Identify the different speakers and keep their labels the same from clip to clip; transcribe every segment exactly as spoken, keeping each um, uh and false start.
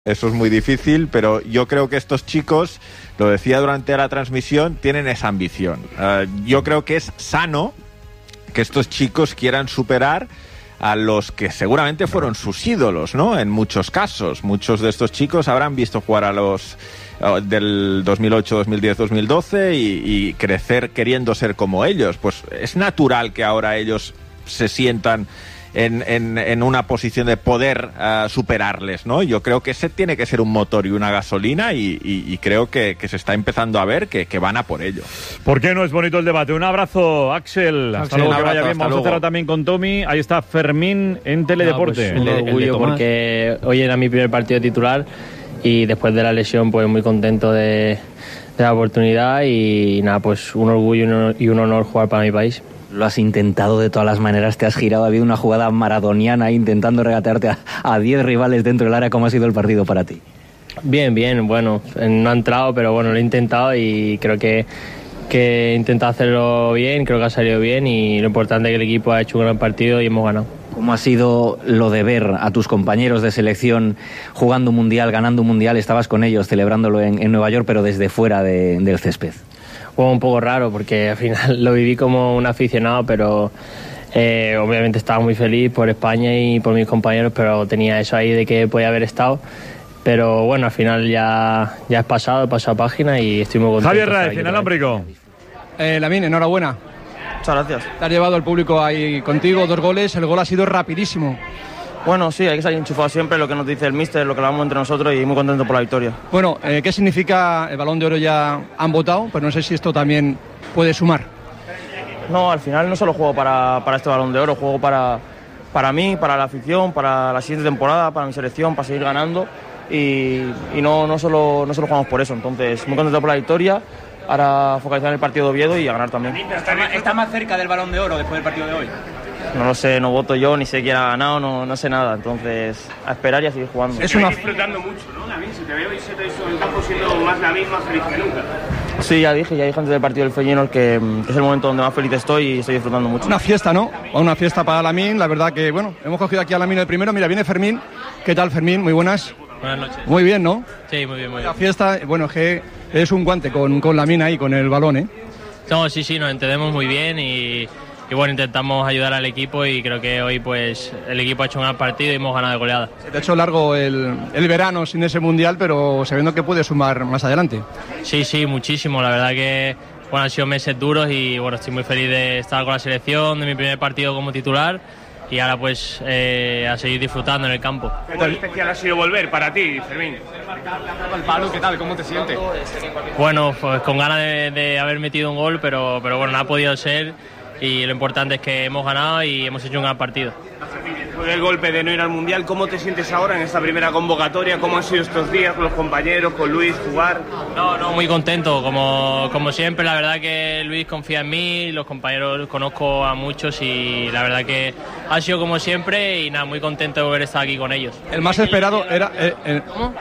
Speaker 1: Eso es muy difícil, pero yo creo que estos chicos, lo decía durante la transmisión, tienen esa ambición. Uh, yo creo que es sano que estos chicos quieran superar a los que seguramente fueron sus ídolos, ¿no? En muchos casos. Muchos de estos chicos habrán visto jugar a los uh, del dos mil ocho, dos mil diez, dos mil doce y, y crecer queriendo ser como ellos. Pues es natural que ahora ellos se sientan En, en, en una posición de poder uh, superarles, ¿no? Yo creo que ese tiene que ser un motor y una gasolina y, y, y creo que, que se está empezando a ver que, que van a por ello.
Speaker 2: ¿Por qué no es bonito el debate? Un abrazo, Axel. Hasta Axel, luego, que vaya bien. Vamos luego. a cerrar también con Tommy. Ahí está Fermín en Teledeporte.
Speaker 3: No, pues un orgullo porque hoy era mi primer partido titular y después de la lesión pues muy contento de, de la oportunidad y nada, pues un orgullo y un honor, y un honor jugar para mi país.
Speaker 4: Lo has intentado de todas las maneras, te has girado, ha habido una jugada maradoniana intentando regatearte a diez rivales dentro del área. ¿Cómo ha sido el partido para ti?
Speaker 3: Bien, bien, bueno, no ha entrado, pero bueno, lo he intentado y creo que, que he intentado hacerlo bien, creo que ha salido bien y lo importante es que el equipo ha hecho un gran partido y hemos ganado.
Speaker 4: ¿Cómo ha sido lo de ver a tus compañeros de selección jugando un mundial, ganando un mundial? Estabas con ellos celebrándolo en, en Nueva York, pero desde fuera de, del césped.
Speaker 3: Fue un poco raro porque al final lo viví como un aficionado, pero eh, obviamente estaba muy feliz por España y por mis compañeros, pero tenía eso ahí de que podía haber estado. Pero bueno, al final ya, ya es pasado, he pasado página y estoy muy contento.
Speaker 2: Javier Raez, final ámbrico.
Speaker 5: Eh, Lamine, enhorabuena.
Speaker 6: Muchas gracias.
Speaker 5: Te has llevado el público ahí contigo, dos goles, el gol ha sido rapidísimo.
Speaker 6: Bueno, sí, hay que salir enchufado siempre, lo que nos dice el míster, lo que hablamos entre nosotros y muy contento por la victoria.
Speaker 5: Bueno, eh, ¿qué significa el Balón de Oro? Ya han votado, pero no sé si esto también puede sumar.
Speaker 6: No, al final no solo juego para, para este Balón de Oro, juego para, para mí, para la afición, para la siguiente temporada, para mi selección, para seguir ganando y, y no, no, solo, no solo jugamos por eso. Entonces, muy contento por la victoria, ahora focalizar en el partido de Oviedo y a ganar también.
Speaker 7: ¿Está más, está más cerca del Balón de Oro después del partido de hoy?
Speaker 6: No lo sé, no voto yo, ni sé quién ha ganado, no, no sé nada. Entonces, a esperar y a seguir jugando.
Speaker 8: Es una... disfrutando mucho, ¿no, Lamine? Si te veo y se te hizo el campo siendo más Lamine, más feliz que nunca.
Speaker 6: Sí, ya dije, ya dije antes del partido del Feyenoord que, que es el momento donde más feliz estoy y estoy disfrutando mucho.
Speaker 5: Una fiesta, ¿no? Una fiesta para Lamine, la verdad que, bueno, hemos cogido aquí a Lamine el primero. Mira, viene Fermín. ¿Qué tal, Fermín? Muy buenas.
Speaker 3: Buenas noches.
Speaker 5: Muy bien, ¿no?
Speaker 3: Sí, muy bien, muy bien.
Speaker 5: La fiesta, bueno, que es un guante con, con Lamine ahí, con el balón, ¿eh?
Speaker 3: No, sí, sí, nos entendemos muy bien y... Y bueno, intentamos ayudar al equipo y creo que hoy pues el equipo ha hecho un gran partido y hemos ganado de goleada.
Speaker 5: Se te ha hecho largo el, el verano sin ese mundial, pero sabiendo que puede sumar más adelante.
Speaker 3: Sí, sí, muchísimo. La verdad que bueno, han sido meses duros y bueno, estoy muy feliz de estar con la selección, de mi primer partido como titular y ahora pues eh, a seguir disfrutando en el campo.
Speaker 8: ¿Qué tan especial ha sido volver para ti, Fermín?
Speaker 7: El palo, ¿qué tal? ¿Cómo te sientes?
Speaker 3: Bueno, pues con ganas de, de haber metido un gol, pero, pero bueno, no ha podido ser. Y lo importante es que hemos ganado y hemos hecho un gran partido.
Speaker 8: Después del golpe de no ir al Mundial, ¿cómo te sientes ahora en esta primera convocatoria? ¿Cómo han sido estos días con los compañeros, con Luis, jugar?
Speaker 3: No, no, muy contento, como, como siempre. La verdad que Luis confía en mí, los compañeros conozco a muchos y la verdad que ha sido como siempre y nada, muy contento de volver a estar aquí con ellos.
Speaker 5: El más esperado era... Eh, eh, ¿Cómo?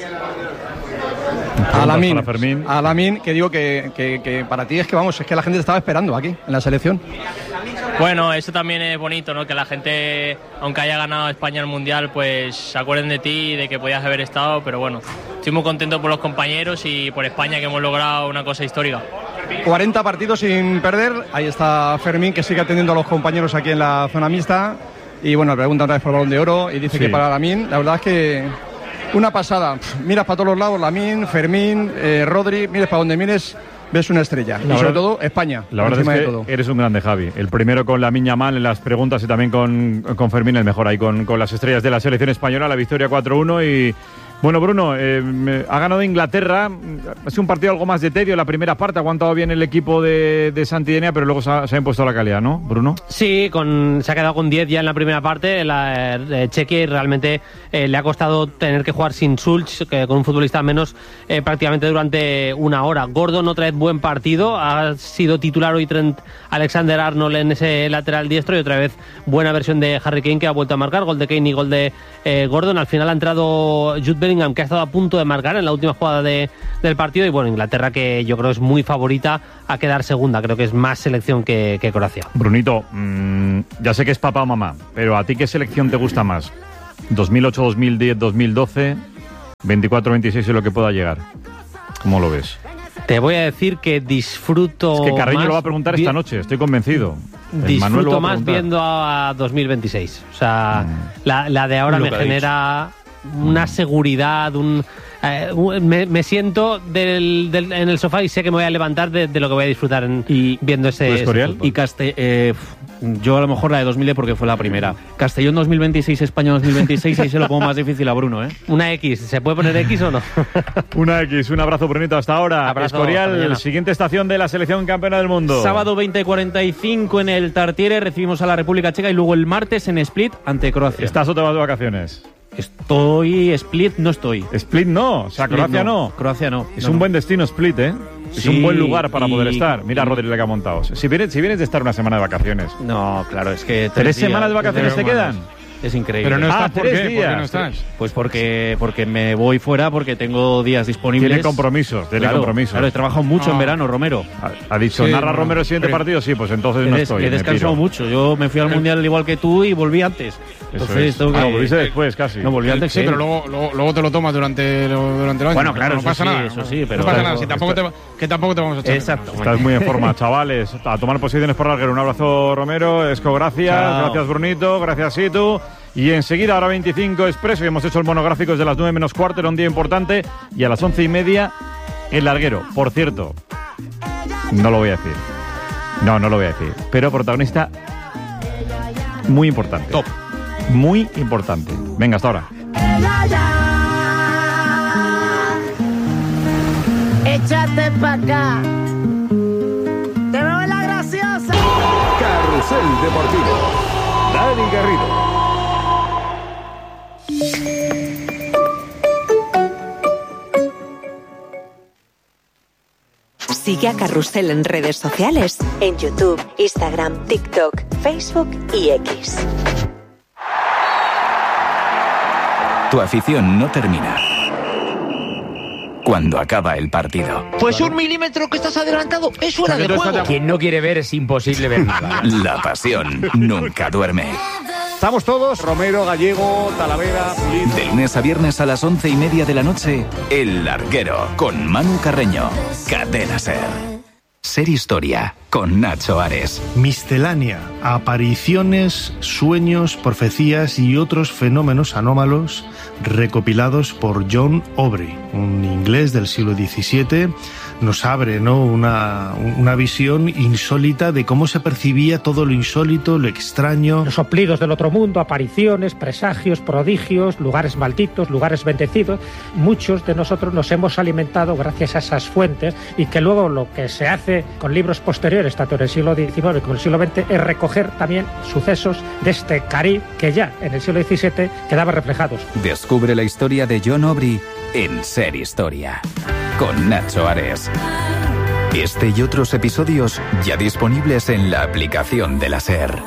Speaker 5: A Lamine, a Lamine, que digo que, que, que para ti es que vamos, es que la gente te estaba esperando aquí, en la selección.
Speaker 3: Bueno, eso también es bonito, ¿no? Que la gente, aunque haya ganado España el Mundial, pues se acuerden de ti, de que podías haber estado, pero bueno, estoy muy contento por los compañeros y por España que hemos logrado una cosa histórica.
Speaker 5: cuarenta partidos sin perder, ahí está Fermín que sigue atendiendo a los compañeros aquí en la zona mixta y bueno, pregunta otra vez por el Balón de Oro y dice sí. que para Lamine, la verdad es que una pasada, miras para todos los lados, Lamine, Fermín, eh, Rodri, mires para donde mires, ves una estrella. La y verdad, sobre todo España.
Speaker 2: La verdad es que todo. Eres un grande, Javi. El primero con Lamine Yamal en las preguntas y también con, con Fermín, el mejor ahí con, con las estrellas de la selección española, la victoria cuatro uno y... Bueno, Bruno, eh, ha ganado Inglaterra, ha sido un partido algo más de tedio la primera parte, ha aguantado bien el equipo de, de Santidenia, pero luego se ha, se ha impuesto la calidad, ¿no, Bruno?
Speaker 9: Sí, con, se ha quedado con diez ya en la primera parte, la eh, Chequi realmente eh, le ha costado tener que jugar sin Schulz, que con un futbolista menos eh, prácticamente durante una hora. Gordon otra vez buen partido, ha sido titular hoy Trent Alexander-Arnold en ese lateral diestro y otra vez buena versión de Harry Kane que ha vuelto a marcar, gol de Kane y gol de eh, Gordon. Al final ha entrado Jude Bellingham, que ha estado a punto de marcar en la última jugada de, del partido y bueno, Inglaterra que yo creo es muy favorita a quedar segunda, creo que es más selección que, que Croacia.
Speaker 2: Brunito, mmm, ya sé que es papá o mamá, pero ¿a ti qué selección te gusta más? ¿dos mil ocho, dos mil diez, dos mil doce? veinticuatro veintiséis es lo que pueda llegar. ¿Cómo lo ves?
Speaker 9: Te voy a decir que disfruto.
Speaker 2: Es que Carreño
Speaker 9: más
Speaker 2: lo va a preguntar esta noche, estoy convencido.
Speaker 9: Disfruto más viendo a dos mil veintiséis. O sea, mm. la, la de ahora me genera una seguridad, un. Eh, me, me siento del, del, en el sofá y sé que me voy a levantar de, de lo que voy a disfrutar en, y, viendo ese, ese fútbol.
Speaker 10: Y Caste, eh, yo a lo mejor la de dos mil porque fue la primera. Castellón dos mil veintiséis, España dos mil veintiséis, ahí se lo pongo más difícil a Bruno, ¿eh?
Speaker 9: Una X, ¿se puede poner X o no?
Speaker 2: Una X, un abrazo, Brunito, hasta ahora.
Speaker 9: Abrazo,
Speaker 2: Escorial, siguiente estación de la selección campeona del mundo.
Speaker 10: Sábado veinte cuarenta y cinco en el Tartiere, recibimos a la República Checa y luego el martes en Split ante Croacia.
Speaker 2: ¿Estás o te vas de vacaciones?
Speaker 10: Estoy... Split no estoy.
Speaker 2: Split no, o sea,
Speaker 10: Split
Speaker 2: Croacia no.
Speaker 10: no. Croacia no.
Speaker 2: Es
Speaker 10: no,
Speaker 2: un
Speaker 10: no.
Speaker 2: buen destino Split, ¿eh? Es
Speaker 10: sí,
Speaker 2: un buen lugar para
Speaker 10: y,
Speaker 2: poder estar. Mira,
Speaker 10: y,
Speaker 2: Rodri, que ha montado. Si vienes, si vienes de estar una semana de vacaciones.
Speaker 10: No, claro, es que...
Speaker 2: ¿Tres, ¿Tres
Speaker 10: días,
Speaker 2: semanas de vacaciones te quedan?
Speaker 10: Es increíble.
Speaker 11: Pero no estás,
Speaker 2: ah,
Speaker 11: ¿por
Speaker 2: tres
Speaker 11: qué?
Speaker 2: días.
Speaker 11: ¿Por qué no estás?
Speaker 10: Pues porque, porque me voy fuera, porque tengo días disponibles.
Speaker 2: Tiene compromisos, tiene
Speaker 10: claro,
Speaker 2: compromisos.
Speaker 10: Claro, he trabajado mucho
Speaker 11: ah.
Speaker 10: en verano, Romero.
Speaker 2: Ha, ha dicho,
Speaker 11: sí,
Speaker 2: ¿narra
Speaker 11: no,
Speaker 2: Romero el siguiente
Speaker 11: pero,
Speaker 2: partido? Sí, pues entonces
Speaker 10: he
Speaker 2: no
Speaker 10: des,
Speaker 2: estoy.
Speaker 10: He descansado mucho. Yo me fui al Mundial al igual que tú y volví antes. Entonces,
Speaker 2: Eso es.
Speaker 10: tengo que...
Speaker 2: Ah, volviste después, casi.
Speaker 10: No, volví antes,
Speaker 11: sí,
Speaker 10: sí.
Speaker 11: pero luego, luego, luego te lo tomas durante, durante el año.
Speaker 10: Bueno, claro,
Speaker 11: no
Speaker 10: eso
Speaker 11: pasa
Speaker 10: sí,
Speaker 11: nada.
Speaker 10: eso sí, pero...
Speaker 11: No pasa
Speaker 10: Claro,
Speaker 11: nada, si tampoco te, que tampoco te vamos a echar.
Speaker 10: Exacto.
Speaker 2: Estás muy en forma, chavales. A tomar posiciones por larguero. Un abrazo, Romero. Esco, gracias.
Speaker 10: Chao.
Speaker 2: Gracias, Brunito. Gracias, Situ. Y enseguida, ahora veinticinco Expreso, y hemos hecho el monográfico desde las nueve menos cuarto, era un día importante, y a las once y media, el larguero. Por cierto, no lo voy a decir. No, no lo voy a decir. Pero protagonista muy importante.
Speaker 11: Top.
Speaker 2: Muy importante. Venga, hasta ahora.
Speaker 12: Échate pa' acá. Te veo en la graciosa.
Speaker 13: Carrusel Deportivo. Dani Garrido.
Speaker 14: Sigue a Carrusel en redes sociales, en YouTube, Instagram, TikTok, Facebook y X.
Speaker 15: Tu afición no termina cuando acaba el partido.
Speaker 12: Pues un milímetro que estás adelantado es fuera de juego.
Speaker 16: Quien no quiere ver es imposible ver nada.
Speaker 15: La pasión nunca duerme.
Speaker 13: Estamos todos, Romero, Gallego, Talavera, Pulido.
Speaker 15: De lunes a viernes a las once y media de la noche, El Larguero, con Manu Carreño. Cadena Ser. Ser Historia, con Nacho Ares.
Speaker 17: Miscelánea, apariciones, sueños, profecías y otros fenómenos anómalos recopilados por John Aubrey, un inglés del siglo diecisiete. Nos abre, ¿no?, una, una visión insólita de cómo se percibía todo lo insólito, lo extraño.
Speaker 18: Los soplidos del otro mundo, apariciones, presagios, prodigios, lugares malditos, lugares bendecidos. Muchos de nosotros nos hemos alimentado gracias a esas fuentes, y que luego lo que se hace con libros posteriores, tanto en el siglo diecinueve como en el siglo veinte, es recoger también sucesos de este Caribe que ya en el siglo diecisiete quedaban reflejados.
Speaker 15: Descubre la historia de John Aubrey en Ser Historia, con Nacho Ares. Este y otros episodios ya disponibles en la aplicación de la Ser.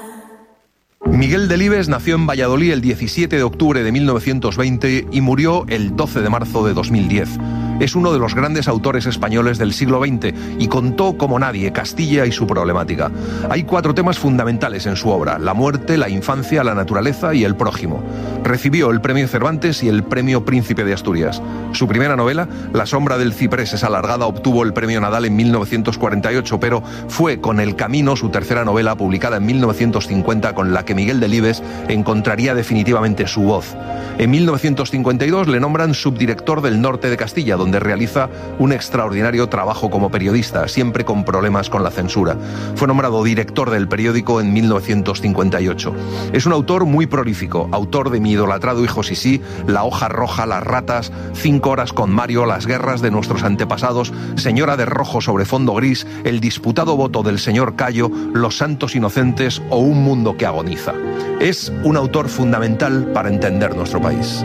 Speaker 19: Miguel Delibes nació en Valladolid el diecisiete de octubre de mil novecientos veinte y murió el doce de marzo de dos mil diez. Es uno de los grandes autores españoles del siglo veinte y contó como nadie Castilla y su problemática. Hay cuatro temas fundamentales en su obra: la muerte, la infancia, la naturaleza y el prójimo. Recibió el premio Cervantes y el premio Príncipe de Asturias. Su primera novela, La sombra del ciprés es alargada, obtuvo el premio Nadal en mil novecientos cuarenta y ocho, pero fue con El camino, su tercera novela, publicada en mil novecientos cincuenta, con la que Miguel Delibes encontraría definitivamente su voz. En mil novecientos cincuenta y dos le nombran subdirector del norte de Castilla, donde realiza un extraordinario trabajo como periodista, siempre con problemas con la censura. Fue nombrado director del periódico en mil novecientos cincuenta y ocho. Es un autor muy prolífico, autor de Mi idolatrado hijo Sisí, La hoja roja, Las ratas, Cinco horas con Mario, Las guerras de nuestros antepasados, Señora de rojo sobre fondo gris, El disputado voto del señor Cayo, Los santos inocentes o Un mundo que agoniza. Es un autor fundamental para entender nuestro país.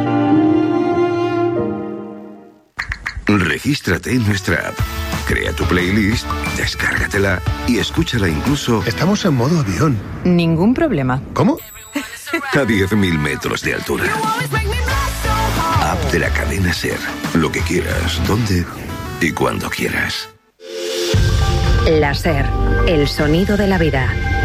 Speaker 20: Regístrate en nuestra app, crea tu playlist, descárgatela y escúchala incluso...
Speaker 21: Estamos en modo avión.
Speaker 22: Ningún problema.
Speaker 21: ¿Cómo?
Speaker 20: A diez mil metros de altura. App de la cadena Ser. Lo que quieras, donde y cuando quieras.
Speaker 14: La Ser, el sonido de la vida.